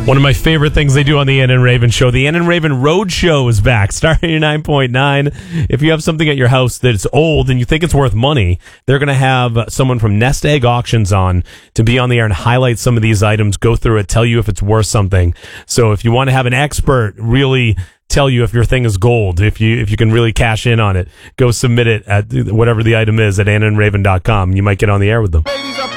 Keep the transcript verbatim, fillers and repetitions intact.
One of my favorite things they do on the Ann and Raven Show, the Ann and Raven Road Show is back, starting at nine point nine. If you have something at your house that's old and you think it's worth money, they're going to have someone from Nest Egg Auctions on to be on the air and highlight some of these items, go through it, tell you if it's worth something. So if you want to have an expert really tell you if your thing is gold, if you if you can really cash in on it, go submit it at whatever the item is at ann and raven dot com. You might get on the air with them.